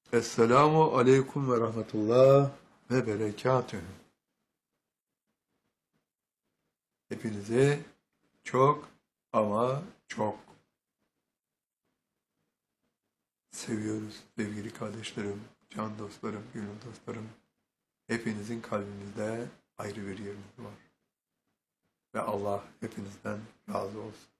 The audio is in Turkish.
Esselamu aleyküm ve rahmetullah ve berekatühü. Hepinizi çok ama çok seviyoruz sevgili kardeşlerim, can dostlarım, gönül dostlarım. Hepinizin kalbimizde ayrı bir yeriniz var. Ve Allah hepinizden razı olsun.